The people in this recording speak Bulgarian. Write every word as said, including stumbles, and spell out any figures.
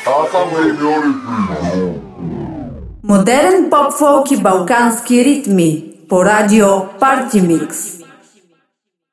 Аз съм Демиони. Модерен поп-фолк и балкански ритми по радио Party Mix.